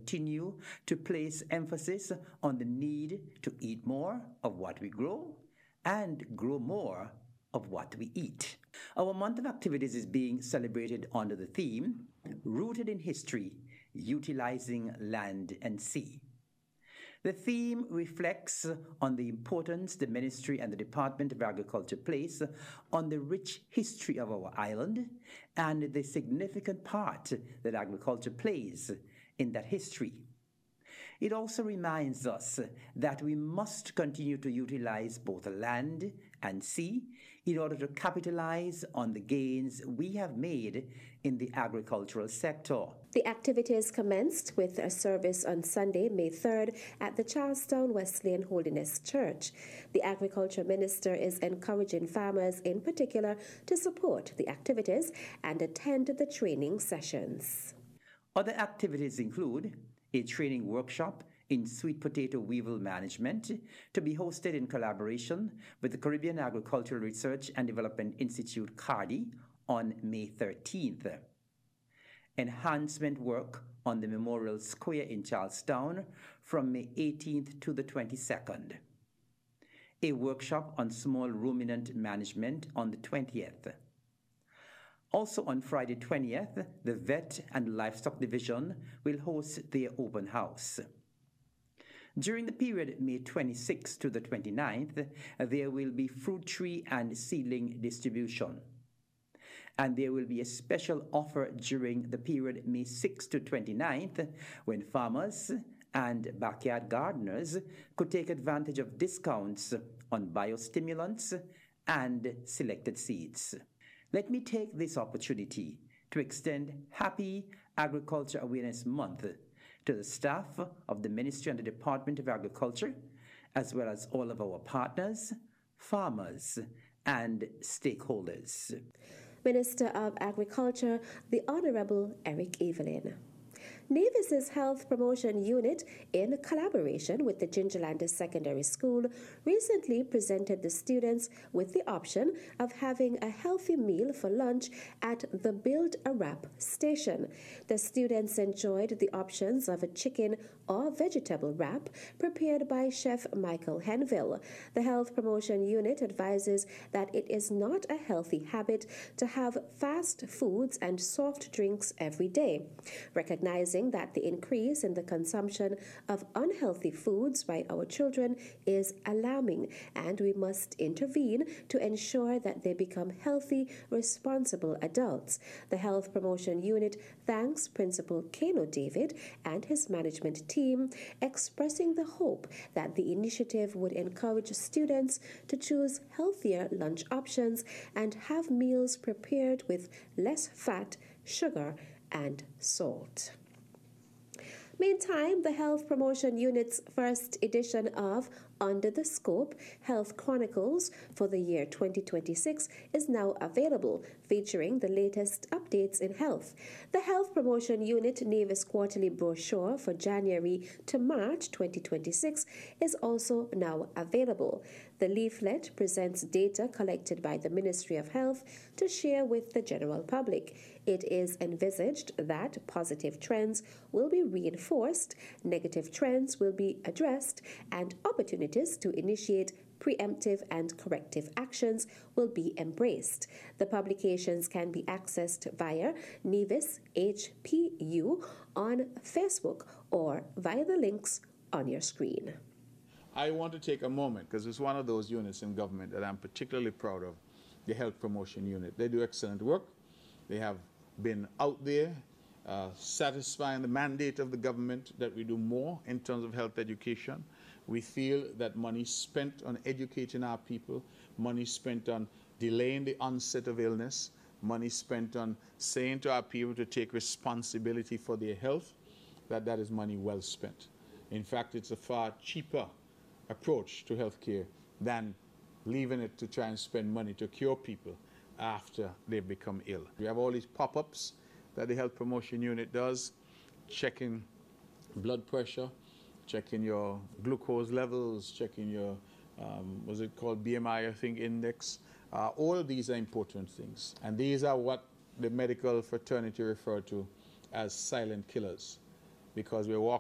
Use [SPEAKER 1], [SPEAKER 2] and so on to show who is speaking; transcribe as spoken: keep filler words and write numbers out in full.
[SPEAKER 1] continue to place emphasis on the need to eat more of what we grow and grow more of what we eat. Our month of activities is being celebrated under the theme, Rooted in History, Utilizing Land and Sea. The theme reflects on the importance the Ministry and the Department of Agriculture place on the rich history of our island and the significant part that agriculture plays in that history. It also reminds us that we must continue to utilize both land and sea in order to capitalize on the gains we have made in the agricultural sector.
[SPEAKER 2] The activities commenced with a service on Sunday, May third, at the Charlestown Wesleyan Holiness Church. The Agriculture Minister is encouraging farmers in particular to support the activities and attend the training sessions.
[SPEAKER 1] Other activities include a training workshop in sweet potato weevil management to be hosted in collaboration with the Caribbean Agricultural Research and Development Institute, CARDI, on May thirteenth. Enhancement work on the Memorial Square in Charlestown from May eighteenth to the twenty-second. A workshop on small ruminant management on the twentieth. Also on Friday twentieth, the Vet and Livestock Division will host their open house. During the period May twenty-sixth to the twenty-ninth, there will be fruit tree and seedling distribution. And there will be a special offer during the period May sixth to twenty-ninth, when farmers and backyard gardeners could take advantage of discounts on biostimulants and selected seeds. Let me take this opportunity to extend Happy Agriculture Awareness Month to the staff of the Ministry and the Department of Agriculture, as well as all of our partners, farmers, and stakeholders.
[SPEAKER 2] Minister of Agriculture, the Honorable Eric Evelyn. Nevis's Health Promotion Unit, in collaboration with the Gingerland Secondary School, recently presented the students with the option of having a healthy meal for lunch at the Build a Wrap station. The students enjoyed the options of a chicken or vegetable wrap prepared by Chef Michael Henville. The Health Promotion Unit advises that it is not a healthy habit to have fast foods and soft drinks every day, recognizing that the increase in the consumption of unhealthy foods by our children is alarming, and we must intervene to ensure that they become healthy, responsible adults. The Health Promotion Unit thanks Principal Kano David and his management team, expressing the hope that the initiative would encourage students to choose healthier lunch options and have meals prepared with less fat, sugar, and salt. Meantime, the Health Promotion Unit's first edition of Under the Scope Health Chronicles for the year twenty twenty-six is now available, featuring the latest updates in health. The Health Promotion Unit Nevis Quarterly Brochure for January to March twenty twenty-six is also now available. The leaflet presents data collected by the Ministry of Health to share with the general public. It is envisaged that positive trends will be reinforced, negative trends will be addressed, and opportunities to initiate preemptive and corrective actions will be embraced. The publications can be accessed via Nevis H P U on Facebook or via the links on your screen.
[SPEAKER 3] I want to take a moment, because it's one of those units in government that I'm particularly proud of, the Health Promotion Unit. They do excellent work. They have been out there uh, satisfying the mandate of the government that we do more in terms of health education. We feel that money spent on educating our people, money spent on delaying the onset of illness, money spent on saying to our people to take responsibility for their health, that that is money well spent. In fact, it's a far cheaper approach to healthcare than leaving it to try and spend money to cure people after they become ill. We have all these pop-ups that the Health Promotion Unit does, checking blood pressure, checking your glucose levels, checking your, um, what's it called, B M I, I think, index. Uh, all of these are important things. And these are what the medical fraternity refer to as silent killers, because we're walking